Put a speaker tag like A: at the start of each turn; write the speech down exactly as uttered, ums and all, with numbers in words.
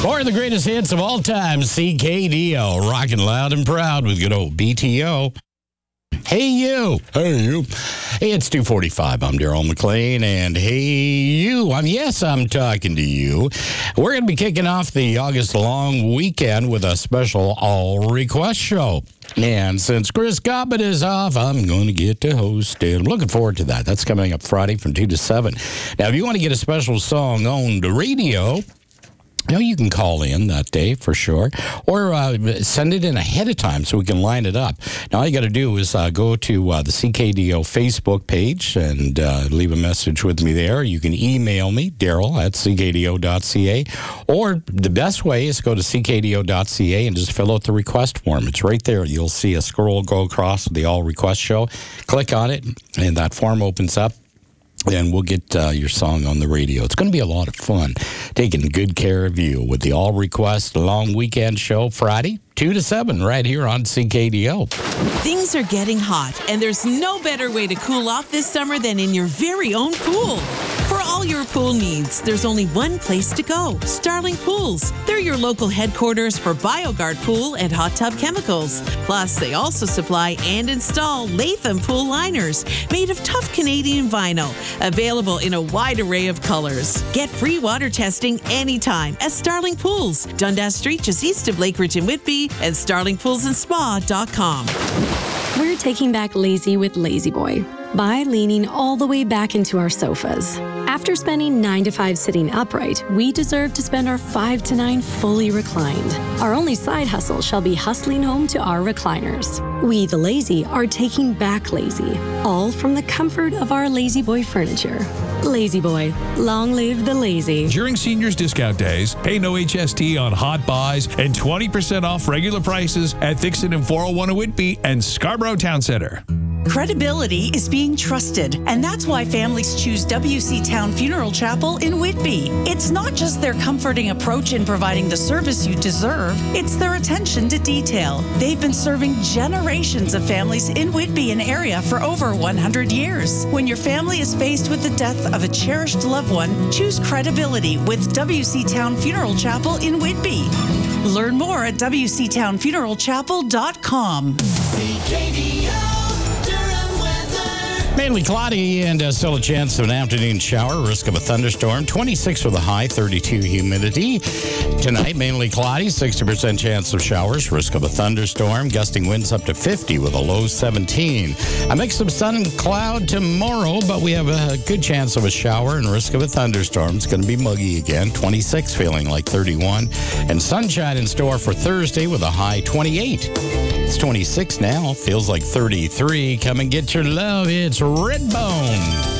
A: Or the greatest hits of all time, C K D O, rocking loud and proud with good old B T O. Hey, you. Hey, you. Hey, it's two forty-five. I'm Daryl McLean, and hey, you. I'm, yes, I'm talking to you. We're going to be kicking off the August long weekend with a special all-request show. And since Chris Cobbett is off, I'm going to get to host it. I'm looking forward to that. That's coming up Friday from two to seven. Now, if you want to get a special song on the radio, you know, you can call in that day for sure, or uh, send it in ahead of time so we can line it up. Now, all you got to do is uh, go to uh, the C K D O Facebook page and uh, leave a message with me there. You can email me, Daryl at C K D O dot C A, or the best way is go to C K D O dot C A and just fill out the request form. It's right there. You'll see a scroll go across the all request show. Click on it, and that form opens up. And we'll get uh, your song on the radio. It's going to be a lot of fun, taking good care of you with the All Request Long Weekend Show Friday, two to seven, right here on C K D O.
B: Things are getting hot, and there's no better way to cool off this summer than in your very own pool. For all your pool needs, there's only one place to go, Starling Pools. They're your local headquarters for BioGuard Pool and hot tub chemicals. Plus, they also supply and install Latham pool liners made of tough Canadian vinyl, available in a wide array of colors. Get free water testing anytime at Starling Pools, Dundas Street, just east of Lakeridge and Whitby, and starling pools and spa dot com.
C: We're taking back lazy with Lazy Boy by leaning all the way back into our sofas. After spending nine to five sitting upright, we deserve to spend our five to nine fully reclined. Our only side hustle shall be hustling home to our recliners. We, the lazy, are taking back lazy, all from the comfort of our Lazy Boy furniture. Lazy Boy, long live the lazy.
D: During seniors discount days, pay no H S T on hot buys and twenty percent off regular prices at Thixton and four oh one in Whitby and Scarborough Town Centre.
E: Credibility is being trusted, and that's why families choose W C Town Funeral Chapel in Whitby. It's not just their comforting approach in providing the service you deserve, it's their attention to detail. They've been serving generations of families in Whitby and area for over one hundred years. When your family is faced with the death of a cherished loved one, choose credibility with W C Town Funeral Chapel in Whitby. Learn more at W C town funeral chapel dot com.
F: C K D O.
A: Mainly cloudy and uh, still a chance of an afternoon shower, risk of a thunderstorm. twenty-six with a high, thirty-two humidity. Tonight, mainly cloudy, sixty percent chance of showers, risk of a thunderstorm. Gusting winds up to fifty with a low seventeen. A mix of sun and cloud tomorrow, but we have a good chance of a shower and risk of a thunderstorm. It's going to be muggy again. twenty-six, feeling like thirty-one. And sunshine in store for Thursday with a high twenty-eight. It's twenty-six now, feels like thirty-three. Come and get your love. It's Redbone.